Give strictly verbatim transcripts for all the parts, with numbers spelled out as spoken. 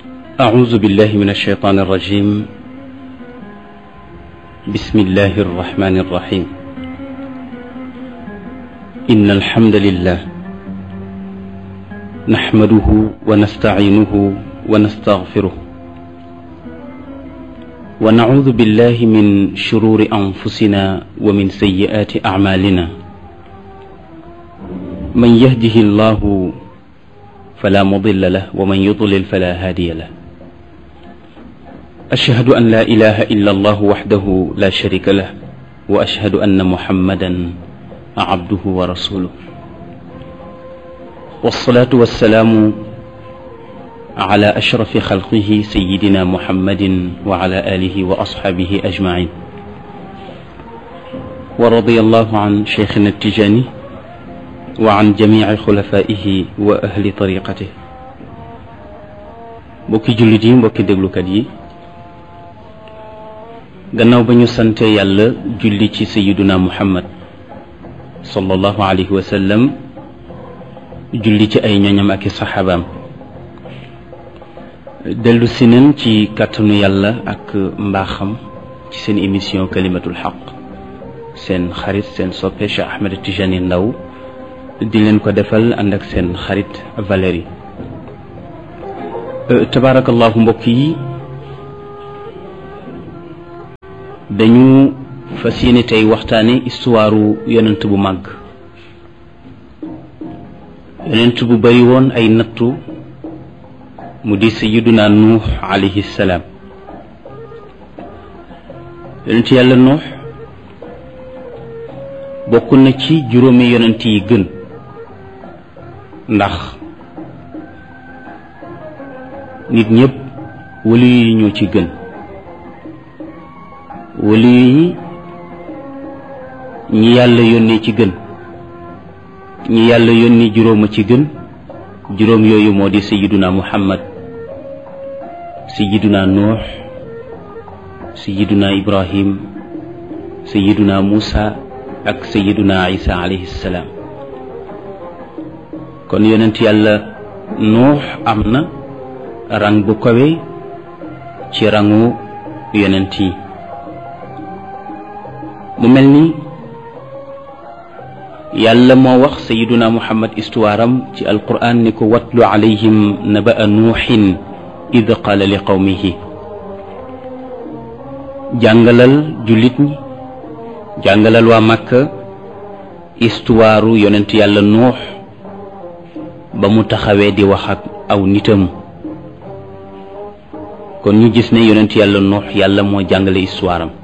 أعوذ بالله من الشيطان الرجيم. بسم الله الرحمن الرحيم. إن الحمد لله نحمده ونستعينه ونستغفره ونعوذ بالله من شرور أنفسنا ومن سيئات أعمالنا. من يهده الله فلا مضل له ومن يضلل فلا هادي له. أشهد أن لا إله إلا الله وحده لا شريك له وأشهد أن محمدا عبده ورسوله. والصلاة والسلام على أشرف خلقه سيدنا محمد وعلى آله وأصحابه أجمعين. ورضي الله عن شيخنا التجاني وعن جميع خلفائه وأهل طريقته. mbokki jullit yi, mbokki déglukat yi, gannaaw ba ñu sante yàlla julli ci sayiduna muhammad sallallahu alayhi wa sallam, julli ci ay ñoñam ak i saxaabaam, dellu si nañ ci kàttanu yàlla ak mbaaxam ci seen émission kalimatul xaq, seen xarit seen soppe Cheikh Ahmed Tijani Ndaw di leen ko defal ànd ak seen xarit Valérie. tabaarakallahu mbokk yi, dañu fas yéene tey waxtaane histoire yonent bu màgg, yonent bu bari woon ay nattu, mu di sayyiduna nuux alayhi salaam. yonent yàlla nuux bokk na ci juróomi yonent yi gën, ndax nit ñëpp wali yi ñoo ci gën. wali yi ñi yàlla yónnee ci gën, ñi yàlla yónni juróom a ci gën. juróom yooyu moo di sayyiduna muhammad, sayyiduna nuux, sayyiduna ibrahim, sayyiduna musa ak sayyiduna isa alayhi salaam. kon yonent yàlla nuux am na rang bu kawe ci rangu yonent yi. mu mel ni yàlla moo wax sayiduna muhammad histoire am ci alquran ni ko watlu alayhim naba'a nuuxin id qaala li qawmihi. jàngalal jullit ñi, jàngalal waa Makka histoire yonent yàlla nuux ba mu taxawee di wax ak aw nitam. kon ñu gis ne yonent yàlla nuux yàlla moo jàngale histoire am.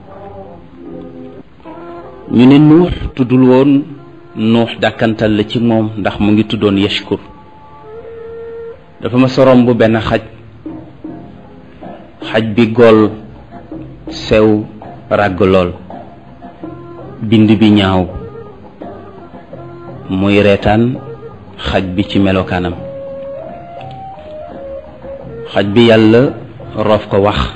ñu ne nuux tuddul woon nuux dàkkantal la ci moom, ndax mu ngi tuddoon yashkur. dafa ma sorom bu benn xaj, xaj bi gool sew ràgg lool, bind bi ñaaw, muy reetaan xaj bi ci melokaanam. xaj bi yàlla roof ko wax,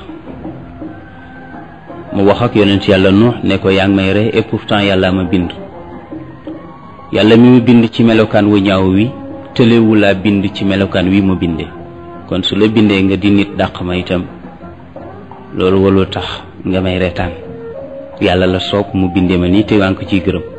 mu wax ak yonent yàlla nuux ne ko yaa ngi may ree et pourtant yàlla ma bind. yàlla mi mu bind ci melokaan wu ñaaw wi tëlewu laa bind ci melokaan wi mu bindee. kon su la bindee nga di nit dàq ma itam, loolu waloo tax nga may reetaan. yàlla la soog mu bindee ma nii te waa ngi ko ciy gërëm.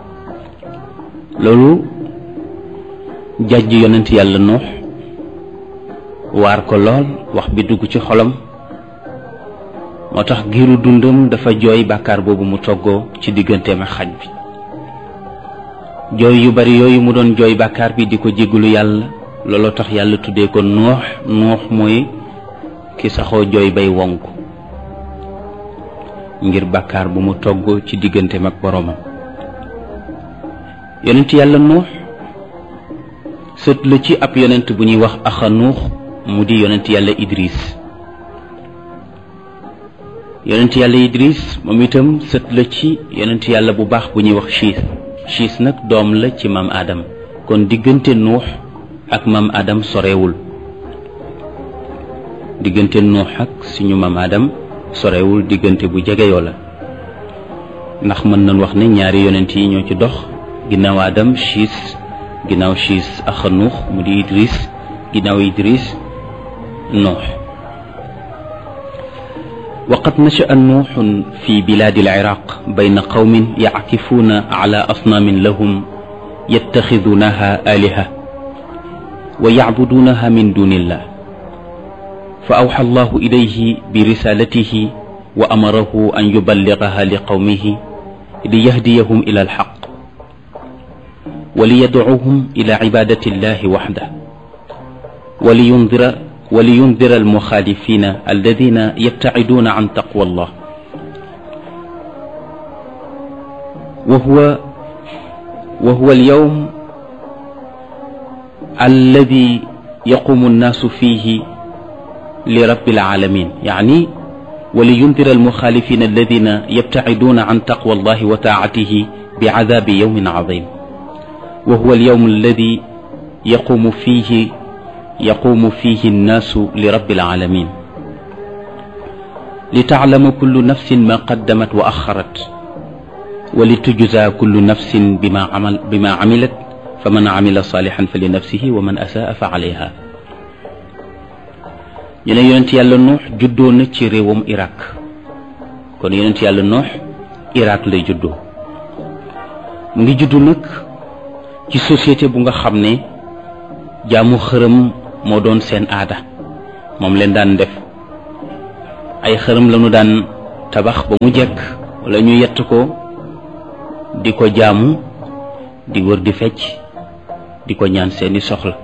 loolu jàjj yonent yàlla nuux waar ko lool, wax bi dugg ci xolam. moo tax giiru dundam dafa jooy bàkkaar boobu mu toggoo ci digganteem ak xaj bi. jooy yu bari yooyu mu doon jooy bàkkaar bi di ko jéggalu yàlla, looloo tax yàlla tuddee ko nuux. nuux mooy ki saxoo jooy bay wonk ngir bàkkaar bu mu toggoo ci digganteem ak boroomam. yonent yàlla nuux sët la ci ab yonent bu ñuy wax axa nuux, mu di yonent yàlla idris. yonent yàlla idris moom itam sët la ci yonent yàlla bu baax bu ñuy wax chiis. chiis nag doom la ci maam adam. kon diggante nuux ak maam adam sorewul. diggante nuux ak suñu maam adam sorewul, diggante bu jegeyoo la. ndax mën nañ wax ne ñaari yonent yi ñoo ci dox ginnaaw adam chiis ginnaaw chiis axa nuux mu di idris ginnaaw idris nuux. waqad nasha'a nuuxun fi bilaadi al-Iraq bayna qawmin yackifuuna ala asnaamin lahum yattaxiduunaha aaliha wa yacbuduunaha min duunillah fa awxa allahu ilayhi bi risaalatihi wa amarahu an yuballigaha li qawmihi liyahdiyahum ila alxaq wa liyadcuuhum ila cibaadati illahi waxdah wa liyundira wa liyundira almuxaalifina alladina yabtaciduuna an taqwa allah wa huwa wa huwa alyawm alladi yaqumu annaasu fiihi li rabbil aalamiin yaani wa liyundira almuxaalifina alladina yabtaciduuna an taqwa allahi wa taacatihi bicadaabi yawmin cadiim wa huwa alyawm alladi yaqumu fiihi yaqumu fiihi annaasu li rabbil aalamiin li taclama kullu nafsin maa qaddamat wa axarat wa li tujzaa kullu nafsin bimaa amal bimaa camilat fa man camila saalixan fa li nafsihi wa man asaa fa calayha. ñu ne yonent yàlla Nuux juddoo na ci réewam Irak kon yonent yàlla Nuux Irak lay juddoo mu ngi juddu nag ci société bu nga xam ne jaamu xërëm moo doon seen aada moom leen daan def ay xërëm lañu daan tabax ba mu jekk wala ñu yett ko di ko jaamu di wër di fecc di ko ñaan seeni soxla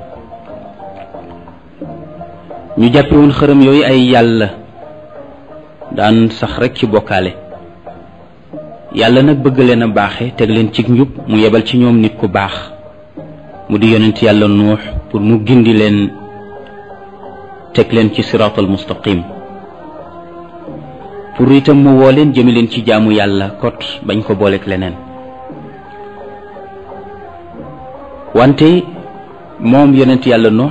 ñu jàppe woon xërëm yooyu ay yàlla daan sax rekk ci bokkaale yàlla nag bëgg leen a baaxe teg leen ci njub mu yebal ci ñoom nit ku baax mu di yonent yàlla Nuux pour mu gindi leen teg leen ci siraatal mustaqim pour itam mu woo leen jëme leen ci jaamu yàlla kot bañ ko booleek leneen wante moom yonent yàlla Nuux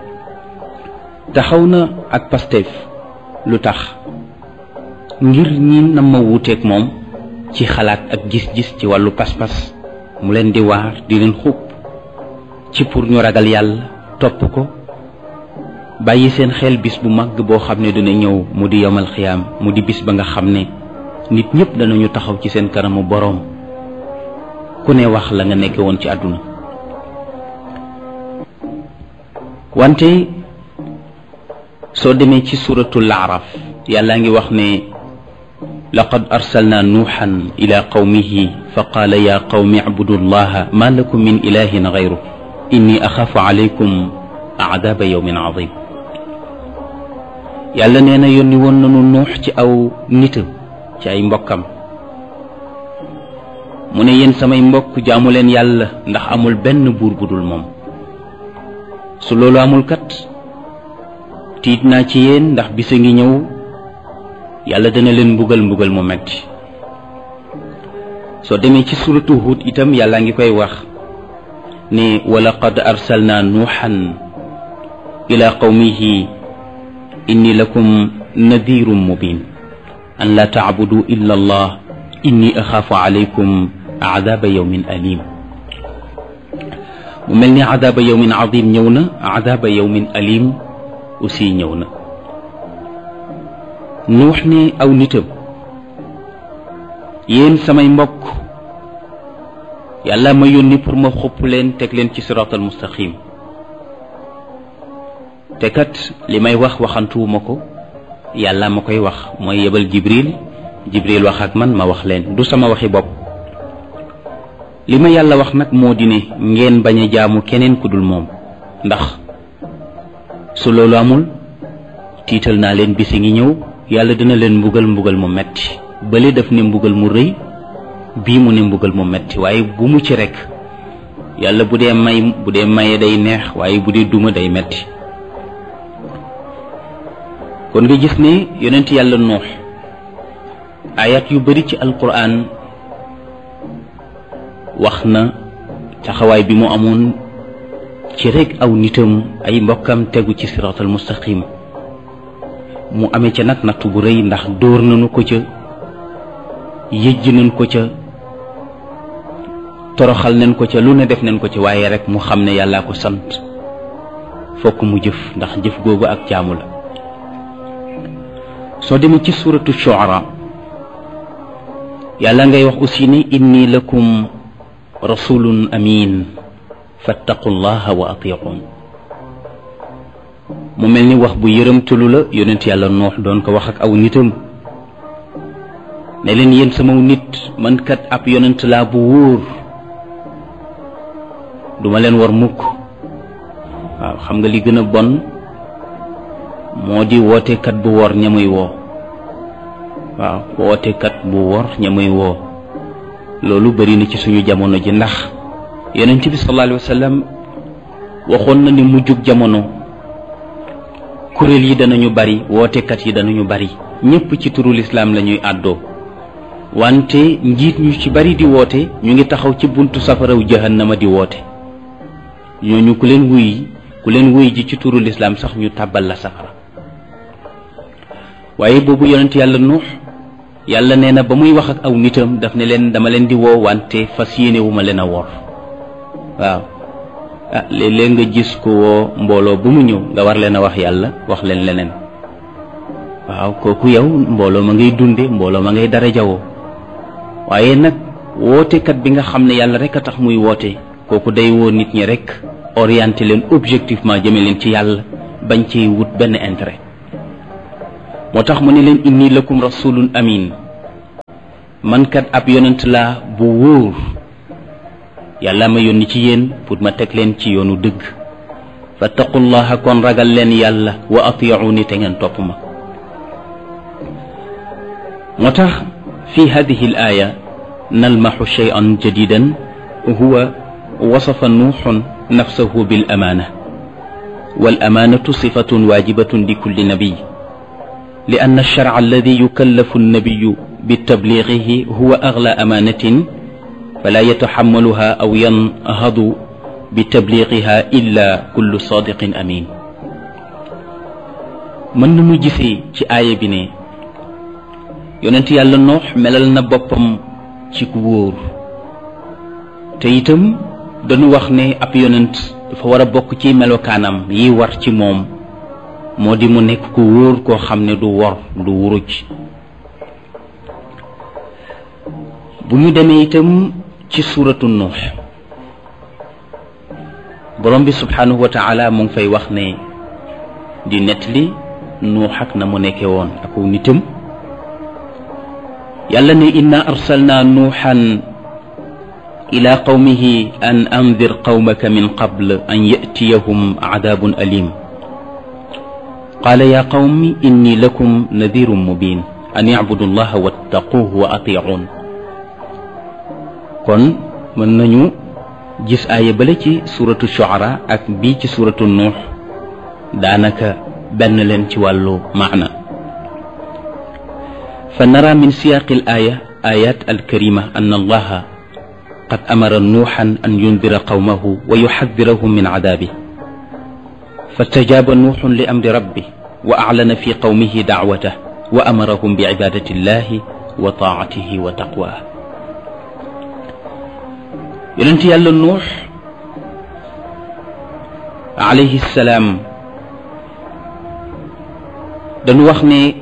taxaw na ak Pastef lu tax ngir ñi na ma wuuteeg moom ci xalaat ak gis-gis ci wàllu pas-pas mu leen di waar di leen xub ci pour ñu ragal yàlla topp ko bàyyi seen xel bis bu màgg boo xam ne dina ñëw mu di yowmal xiyaam mu di bis ba nga xam ne nit ñëpp danañu taxaw ci seen kanamu boroom ku ne wax la nga nekke woon ci àdduna wante soo demee ci suratul Araf yàlla ngi wax ne laqad arsalna nuuxan ila qawmihi fa qaala ya qawmi acbudu llaha ma lakum min ilahin gayru inni axaafu alaykum aadaaba yawmin adim yàlla nee na yónni woon nanu nuux ci aw nitam ci ay mbokkam mu ne yéen samay mbokk jaamu leen yàlla ndax amul benn buur bu dul moom su loolu amul kat tiit naa ci yéen ndax bisa ngi ñëw yàlla dana leen mbugal mbugal mu metti soo demee ci suratu Hud itam yàlla ngi koy wax ne wa laqad arsalna nuuxan ila qawmihi inni lakum nadirun mubin an la tacbudu illa allah inni axaafu alaykum aadaaba yawmin alim mu mel ni aadaaba yawmin adim ñëw na aadaaba yawmin alim aussi ñëw na nuux ne aw nitam yéen samay mbokk yàlla ma yónni pour ma xupp leen teg leen ci siraatal mustaqim te kat li may wax waxantuwuma ko yàlla ma koy wax mooy yebal jibril jibril wax ak man ma wax leen du sama waxi bopp li ma yàlla wax nag moo di ne ngeen bañ a jaamu keneen ku dul moom ndax su loolu amul tiital naa leen bisi ngi ñëw yàlla dina leen mbugal mbugal mu metti bële daf ne mbugal mu rëy bii mu ne mbugal mu metti waaye bu mu ci rekk yàlla bu dee may bu dee maye day neex waaye bu dee duma day metti kon nga gis ne yonent yàlla Nuux ayat yu bari ci alquran wax na taxawaay bi mu amoon ci rekk aw nitam ay mbokkam tegu ci siraatal mustaqim mu amee ca nag nattu bu rëy ndax dóor nañu ko ca yëjj nañ ko ca toroxal nañ ko ca lu ne def nañ ko ca waaye rek mu xam ne yàllaa ko sant fokk mu jëf ndax jëf googu ak jaamu la soo demee ci suratu shuara yàlla ngay wax aussi ni inni lakum rasulun amin fattaqullaha wa atiqun mu mel ni wax bu yërëmtalu la yonent yàlla noox doon ko wax ak aw nitam ne leen yéen sama nit man kat ab yonent laa bu wóor duma leen war mukk waaw xam nga li gën a bon moo di wootekat bu wor ña muy woo waaw wootekat bu wor ña muy woo loolu bari na ci suñu jamono ji ndax yonent bi sallallahu alayhi wa sallam waxoon na ni mujjug jamono kuréel yi danañu bari wootekat yi danañu bari ñépp ci turu lislaam la ñuy àddoo wante njiit ñu ci bari di woote ñu ngi taxaw ci buntu safaraw jahannama di woote ñooñu ku leen wuy ku leen wuy ji ci turu lislaam sax ñu tàbbal la safara waaye boobu yonent yàlla nuux yàlla nee na ba muy wax ak aw nitam daf ne leen dama leen di woo wante fas yéene wu ma leen a wor waaw ah léeg-léeg nga gis ko woo mbooloo bu mu ñëw nga war leen a wax yàlla wax leen leneen waaw kooku yow mbooloo ma ngay dunde mbooloo ma ngay dara jawoo waaye nag wootekat bi nga xam ne yàlla rek a tax muy woote kooku day woo nit ñi rek orienté leen objectivement jëme leen ci yàlla bañ ci wut benn intérêt moo tax mu ne leen inni lakum rasulun amin man kat ab yonent laa bu wóor yàlla ma yónni ci yéen pour ma teg leen ci yoonu dëgg fattaqullaha kon ragal leen yàlla wa atiuni te ngeen topp ma moo tax fi hadihi al aya nalmaxu shay'an jadidan huwa wasafa nuuxun nafsahu bil amaana wal amaanatu sifatun waajibatun li kulli nabiy li anna alsharca alladi yukallafu annabiyu bitabliigihi huwa agla amaanatin fala yataxammaluha aw yanhadu bitabliigiha illa kullu saadiqin amin mën nañu gisee ci aaya bi ne yonent yàlla noox melal na boppam ci ku wóor te itam dañu wax ne ab yonent dafa war a bokk ci melokaanam yi war ci moom moo di mu nekk ku wóor koo xam ne du wor du wuruj bu ñu demee itam ci suuratu nuux borom bi subhanahu wa taala mu ngi fay wax ne di nettali nuux ak na mu nekke woon ak nitam yàlla ne inna arsalna nuuxan ila qawmihi an andir qawmaka min qabl an yatiyahum adabun alim qala ya qawmi inni lakum nadirun mubin an yacbudu allaha wattaquhu wa atiun kon mën nañu gis aaya bale ci suratu shuara ak bii ci suratu nuux daanaka benn leen ci wàllu maana fa nara min siyaqi al aya ayat alkarima an allaha qad amara nuuxan an yundira qawmahu wa yuxadirahum min cadaabi fastajaaba nuuxun li amri rabbi wa aclana fi qawmihi dacwatah wa amarahum bicibadati illahi wa taacatihi wa taqwah yonent yàlla nuux alayhi salaam dañu wax ne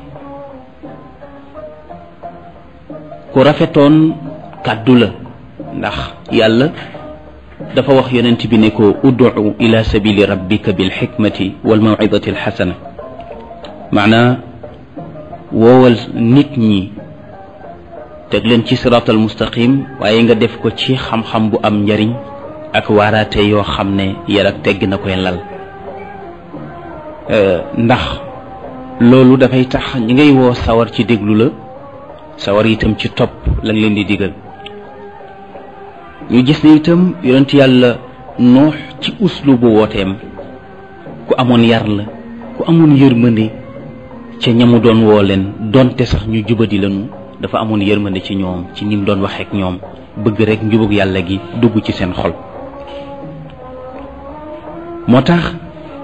ku rafetoon kàddu la ndax yàlla dafa wax yonent bi ne ko ud'u ila sabili rabbika bil xikmati wal mawcidati al xasana maanaa woowal nit ñi teg leen ci siraatal mustaqim waaye nga def ko ci xam-xam bu am njariñ ak waaraate yoo xam ne yar ak tegg na koy lal ndax loolu dafay tax ñi ngay woo sawar ci déglu la sawar itam ci topp la nga leen di digal ñu gis ne itam yonent yàlla noox ci uslubu wooteem ku amoon yar la ku amoon yërmande ca ñamu doon woo leen donte sax ñu jubadi lañu dafa amoon yërmande ci ñoom ci nim doon waxee ak ñoom bëgg rek njubug yàlla gi dugg ci seen xol moo tax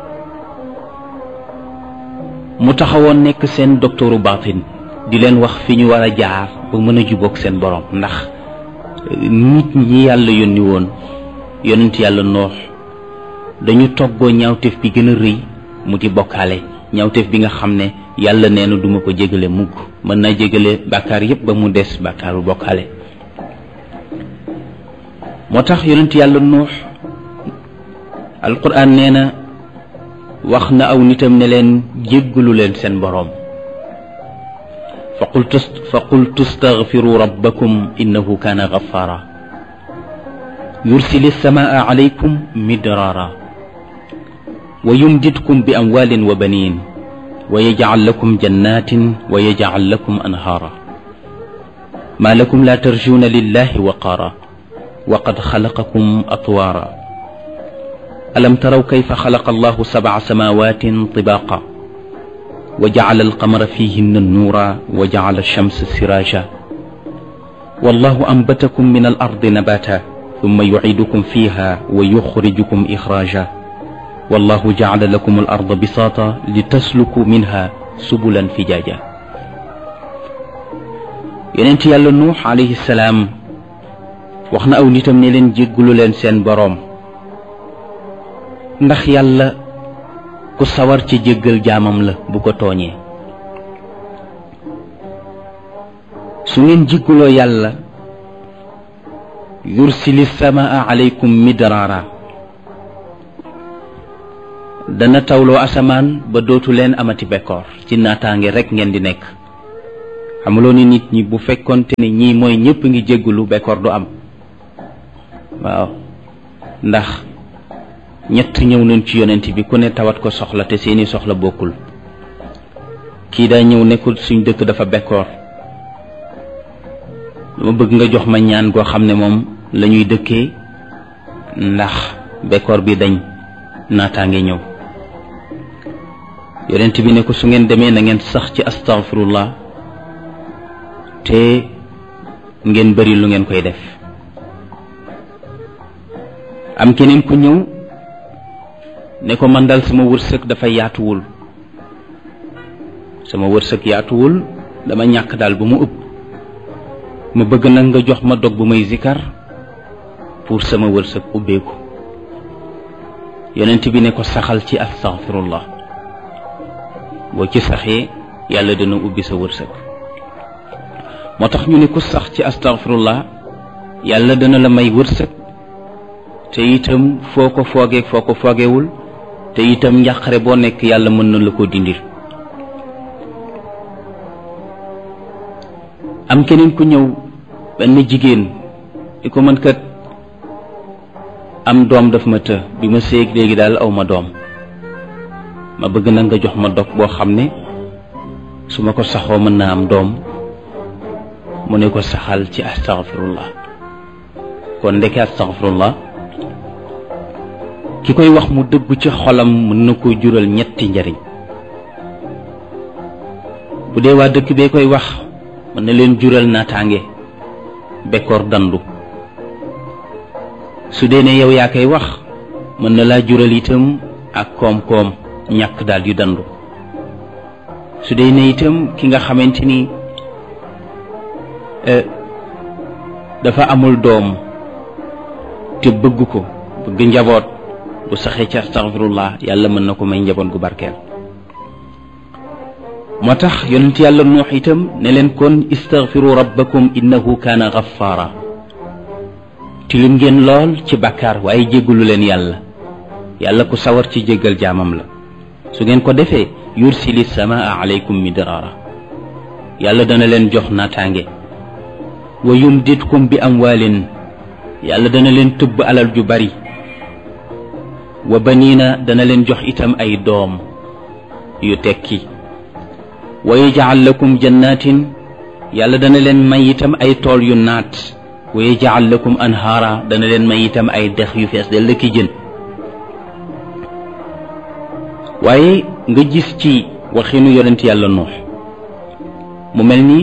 mu taxawoon nekk seen docteuru baatin di leen wax fi ñu war a jaar ba mën a jubóog seen borom ndax nit ñi yàlla yónni woon yonent yàlla noox dañu toggoo ñaawteef bi gën a rëy mu di bokkaale ñaawteef bi nga xam ne yàlla nee na duma ko jégale mukk mën naa jégale bàkkaar yépp ba mu des bàkkaaru bokkaale moo tax yonent yàlla nuux alquran nee na wax na aw nitam ne leen jéggalu leen seen boroom fa qultu fa qultu staghfiru rabbakum innahu kaana ghaffara yursili samaa alaykum midraara wa yumdidkum bi amwaalin wa baniin wa yaj'al lakum jannatin wa yaj'al lakum anhaara maa lakum laa tarjuuna lillahi waqaara wa qad xalaqakum atwaara alam taraw kayfa xalaqa allahu sab'a samaawatin tibaaqa wa ja'ala alqamara fiihinna nuura wa ja'ala alchamsa siraaja wallahu anbatakum min alardi nabaata thumma yuciidukum fiiha wa yuxrijukum ixraaja wallahu ja'ala lakum alarda bisaata litasluku minha subulan fijaaja yonent yàlla nuux alayhi salaam wax na aw nitam ne leen jéggulu leen seen boroom ndax yàlla ku sawar ci jéggal jaamam la bu ko tooñee su ngeen jégguloo yàlla yursili samaa alaykum midraara dana tawloo asamaan ba dootu leen amati bekkoor ci naataange rekk ngeen di nekk xamuloo ni nit ñi bu fekkonte ne ñii mooy ñépp ngi jéggulu bekkoor du am waaw ndax ñett ñëw nañ ci yonent bi ku ne tawat ko soxla te seeni soxla bokkul kii daa ñëw nekkul suñ dëkk dafa bekkoor dama bëgg nga jox ma ñaan goo xam ne moom la ñuy dëkkee ndax bekkoor bi dañ naataange ñëw yonent bi ne ko su ngeen demee na ngeen sax ci astaghfirullah te ngeen bari lu ngeen koy def am keneen ku ñëw ne ko man dal sama wërsëg dafa yaatuwul sama wërsëg yaatuwul dama ñàkk daal ba mu ëpp ma bëgg nag nga jox ma dog bu may zikar pour sama wërsëg ubbeeku yonent bi ne ko saxal ci astaghfirullah boo ci saxee yàlla dana ubbi sa wërsëg moo tax ñu ne ku sax ci astaghfirullah yàlla dana la may wërsëg te itam foo ko foogee foo ko foogewul te itam njàqare boo nekk yàlla mën na la ko dindil am keneen ku ñëw benn jigéen di ko mën kat am doom daf ma të bi ma séeg léegi daal aw ma doom ma bëgg na nga jox ma dog boo xam ne su ma ko saxoo mën naa am doom mu ne ko saxal ci astaghfirullah kon ndeke astaghfirullah ki koy wax mu dëggu ci xolam mën na ko jural ñetti njariñ bu dee waa dëkk bee koy wax mën na leen jural naataange bekkoor dandu su dee ne yow yaa koy wax mën na laa jural itam ak koom-koom ñàkk daal yu dandu su dee ne itam ki nga xamante ni dafa amul doom te bëgg ko bëgg njaboot bu saxee ci astaghfirullah yàlla mën na ko may njaboot gu barkeel moo tax yonent yàlla nuux itam ne leen kon istaghfiru rabbakum innahu kaana ghaffara tilim ngeen lool ci bàkkaar waaye jéggalu leen yàlla yàlla ku sawar ci jéggal jaamam la su ngeen ko defee yursili samaa alaykum midraara yàlla dana leen jox naataange wa yumditkum bi amwaalin yàlla dana leen tëbb alal ju bari wa baniina dana leen jox itam ay doom yu tekki wa yaj'al lakum jannatin yàlla dana leen may itam ay tool yu naat wa yaj'al lakum anhaara dana leen may itam ay dex yu fees del ki jën waaye nga gis ci waxinu yonent yàlla nuux mu mel ni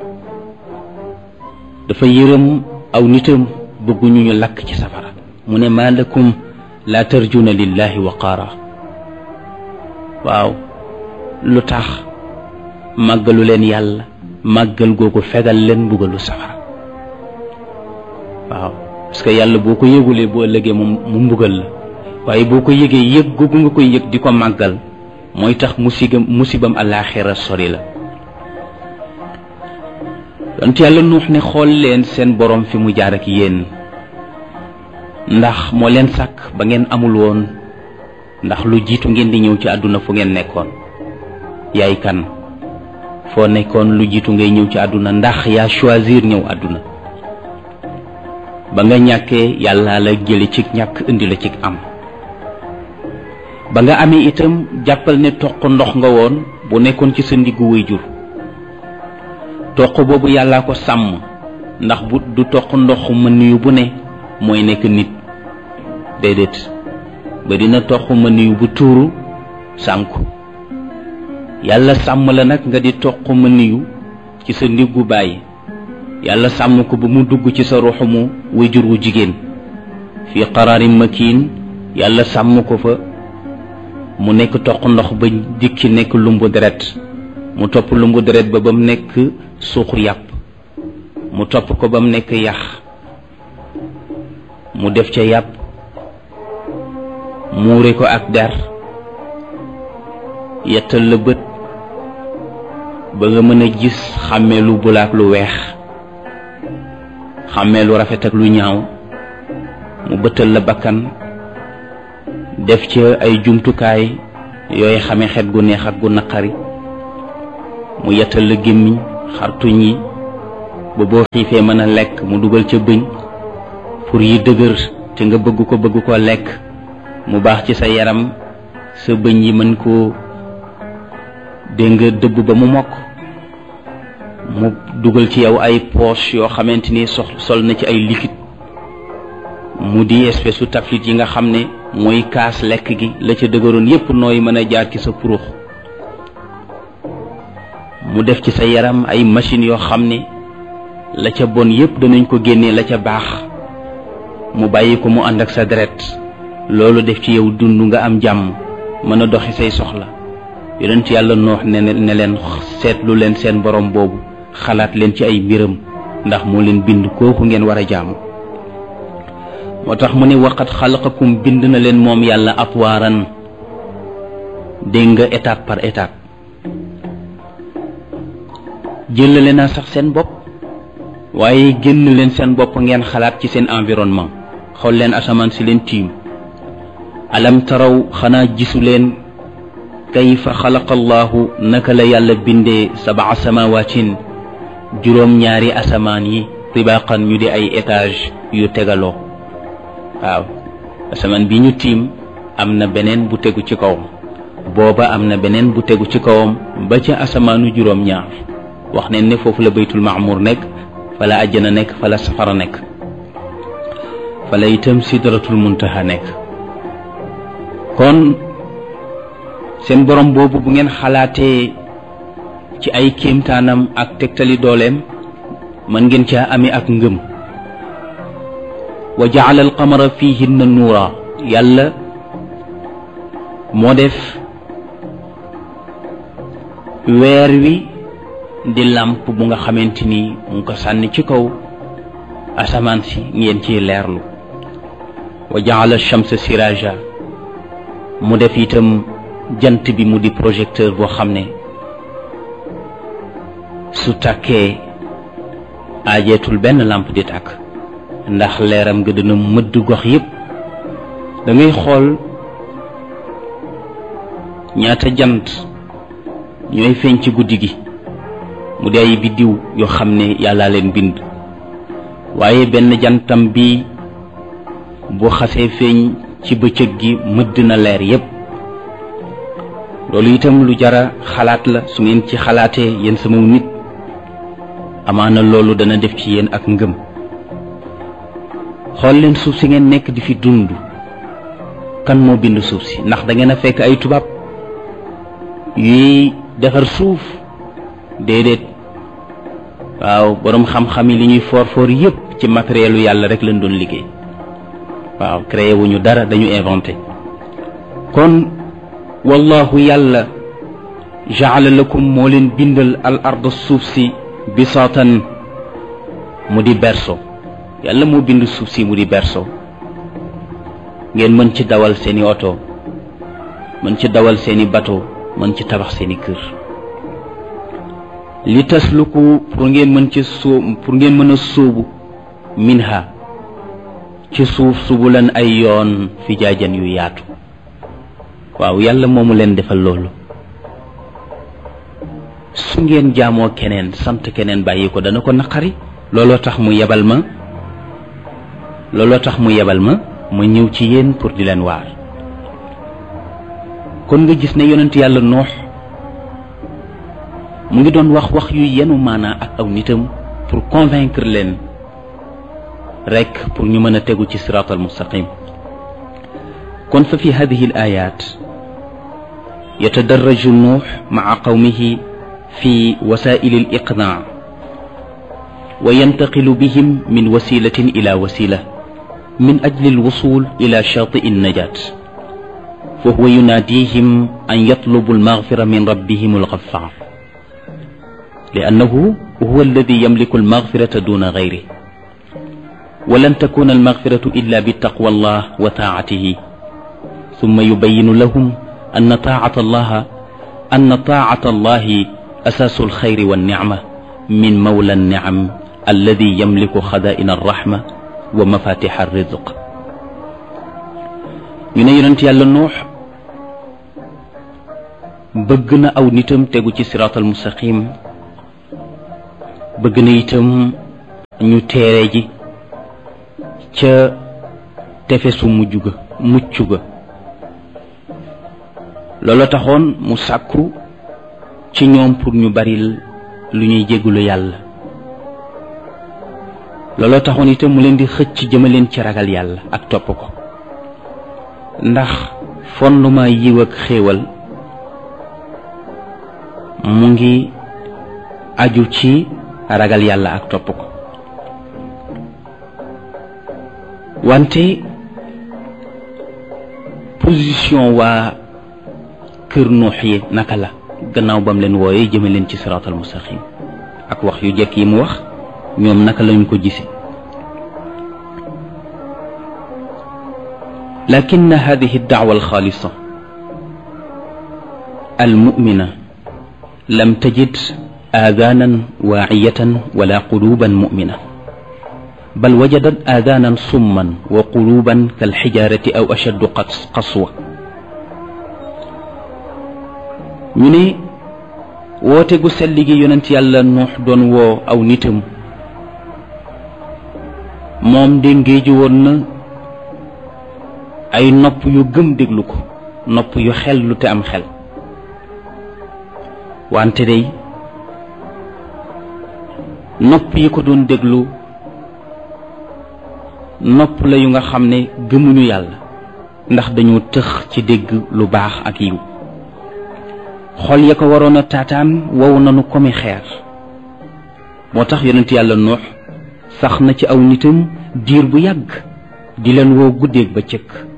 dafa yërëm aw nitam bëgguñu ñu lakk ci safara mu ne maa lakum laa tarjuna lillahi waqaara waaw lu tax màggalu leen yàlla màggal googu fegal leen mbugalu safara waaw parce que yàlla boo ko yëgulee boo ëllëgee moom mu mbugal la waaye boo ko yëgee yëg googu nga koy yëg di ko màggal mooy tax musibam musibam àllaaxira sori la. yonent yàlla nuux ne xool leen seen borom fi mu jaar ak yéen ndax moo leen sàkk ba ngeen amul woon, ndax lu jiitu ngeen di ñëw ci àdduna fu ngeen nekkoon. yaay kan foo nekkoon lu jiitu ngay ñëw ci àdduna, ndax yaa choisir ñëw àdduna. ba nga ñàkkee yàlla la jële ci ñàkk indi la ci am. ba nga amee itam jàppal ne toq ndox nga woon bu nekkoon ci sa ndiggu waajur. toq boobu yàllaa ko sàmm, ndax bu du toq ndox mën yu bu ne mooy nekk nit. déedéet ba dina toq mën yu bu tuuru sànku. yàlla sàmm la nag nga di toq mën yu ci sa ndiggu bàyyi. yàlla sàmm ko ba mu dugg ci sa ruuxumu waajur wu jigéen fii qaraarin makiin. yàlla sàmm ko fa mu nekk toq ndox ba dikki nekk lumbu deret, mu topp lumbu deret ba ba mu nekk suuxu yàpp, mu topp ko ba mu nekk yax, mu def ca yàpp, muure ko ak der, yettal la bët ba nga mën a gis xàmmee lu bula ak lu weex, xàmmee lu rafet ak lu ñaaw. mu bëttal la bakkan, def ca ay jumtukaay yooy xame xet gu neex ak gu naqari. mu yettal la gémmiñ, xartuñ yi ba boo xiifee mën a lekk, mu dugal ca bëñ pour yi dëgër te nga bëgg ko bëgg ko lekk, mu baax ci sa yaram, sa bëñ yi mën koo dégg nga dëbb ba mu mokk. mu dugal ci yow ay poche yoo xamante ni sox sol na ci ay liquide, mu di espèce u taflit yi nga xam ne mooy kaas lekk gi, la ca dëgëroon yépp nooy mën a jaar ci sa purux. mu def ci sa yaram ay machines yoo xam ne la ca bon yépp danañ ko génnee, la ca baax mu bàyyi ko mu ànd ak sa deret. loolu def ci yow dund nga am jàmm, mën a doxi say soxla. yonent yàlla noox ne ne leen seetlu leen seen borom boobu, xalaat leen ci ay mbiram, ndax moo leen bind, kooku ngeen war a jaamu. moo tax mu ne waqad xalaqakum, bind na leen moom yàlla atwaaran, dégg nga étape par étape. jëlale naa sax seen bopp, waaye génn leen seen bopp ngeen xalaat ci seen environnement. xool leen asamaan si leen tiim. alam taraw, xanaa gisu leen kayfa xalaqa allahu, naka la yàlla bindee sabaa samawaatin, juróom ñaari asamaan yi, tibaqan ñu di ay étage yu tegaloo. waaw asamaan bi ñu tiim am na beneen bu tegu ci kawam, booba am na beneen bu tegu ci kawam, ba ca asamaanu juróom ñaar. wax ne ne foofu la baytul maamur nekk, fa la àjjana nekk, fa la safara nekk, fa la itam sidratul muntaha nekk. kon seen borom boobu bu ngeen xalaatee ci ay kéemtaanam ak tegtali dooleem, mën ngeen caa amee ak ngëm. wa jaala alqamara fihinna nuura, yàlla moo def weer wi di làmp bu nga xamante ni mu ngi ko sànni ci kaw asamaan si ngeen ciy leerlu. wa jaala shamsa siraja, mu def itam jant bi mu di projecteur boo xam ne su tàkkee aajeetul benn lampe di tàkk, ndax leeram nga dina mëdd gox yépp. da ngay xool ñaata jant ñooy feeñ ci guddi gi, mu di ay biddiw yoo xam ne yàllaa leen bind, waaye benn jantam bi bu xasee feeñ ci bëccëg gi mëdd na leer yépp. loolu itam lu jara xalaat la. su ngeen ci xalaatee yéen sama nit, amaana loolu dana def ci yéen ak ngëm. xool leen suuf si ngeen nekk di fi dund, kan moo bind suuf si? ndax da ngeen a fekk ay tubaab yuy defar suuf? déedéet. waaw boroom xam-xam yi li ñuy foor foor yépp ci matérielu yàlla rek lañ doon liggéey. waaw créé wuñu dara, dañu inventé. kon wallahu yàlla jaala lakum moo leen bindal al ard suuf si bisaatan mu di berso. yàlla moo bind suuf si mu di berso, ngeen mën ci dawal seeni oto, mën ci dawal seeni bateau, mën ci tabax seeni kër li tasluku pour ngeen mën ci sóob pour ngeen mën a sóobu minha ci suuf subulan ay yoon fi jaajan yu yaatu waaw yàlla moomu leen defal loolu su ngeen jaamoo keneen sant keneen bàyyi ko dana ko naqari looloo tax mu yebal ma looloo tax mu yebal ma ma ñëw ci yéen pour di leen waar kon nga gis ne yonent yàlla noox mu ngi doon wax wax yu yenu maanaa ak aw nitam pour convaincre leen rek pour ñu mën a tegu ci siraat al mustaqim kon fa fi hadihi al ayat yatadarraju nuux maa qawmihi في وسائل الإقناع وينتقل بهم من وسيلة إلى وسيلة من أجل الوصول إلى شاطئ النجاة فهو يناديهم أن يطلبوا المغفرة من ربهم الغفار لأنه هو الذي يملك المغفرة دون غيره ولن تكون المغفرة إلا بتقوى الله وطاعته ثم يبين لهم أن طاعة الله أن طاعة الله أساس الخير والنعمة من مولى النعم الذي يملك خزائن الرحمة ومفاتيح الرزق ñu yonent yàlla nuux bëgg na aw nitam tegu ci siraatal mustaqim bëgg na itam ñu teere ji ca tefesu mujj ga mucc ga loolu taxoon mu sàkku ci ñoom pour ñu baril lu ñuy jéggulu yàlla looloo taxoon itam mu leen di xëcc jëmaleen ci ragal yàlla ak topp ko ndax fondement yiw ak xéewal mu ngi aju ci ragal yàlla ak topp ko wante position waa kër Nuux yi naka la gannaaw bam leen wooyee jëme leen ci siraatal mustaqim ak wax yu jekk yi mu wax ñoom naka lañ ko gise lakin hadihi ad-da'wa al-khalisah al-mu'mina lam tajid آذانا واعية ولا قلوبا مؤمنة بل وجدت آذانا صما وقلوبا كالحجارة أو أشد قسوة ñu ne woote gu sell gi yonent yàlla nuux doon woo aw nitam moom de ngéeju woon na ay nopp yu gëm déglu ko nopp yu xel lu te am xel wante day nopp yi ko doon déglu nopp la yu nga xam ne gëmuñu yàlla ndax dañoo tëx ci dégg lu baax ak yiw xol ya ko waroon a taataan wow nanu komi xeer moo tax yonent yàlla nuux sax na ci aw nitam diir bu yàgg di leen woo guddeeg ba cëkk